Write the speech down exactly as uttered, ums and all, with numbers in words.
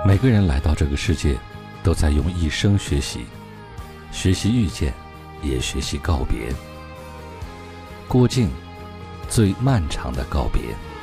每个人来到这个世界，都在用一生学习，学习遇见，也学习告别。郭靖，最漫长的告别。